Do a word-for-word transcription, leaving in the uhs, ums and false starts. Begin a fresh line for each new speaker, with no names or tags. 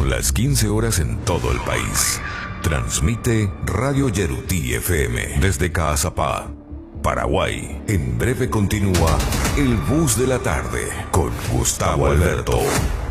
Son las quince horas en todo el país. Transmite Radio Yerutí F M desde Caazapá, Paraguay. En breve continúa El Bus de la Tarde con Gustavo Alberto.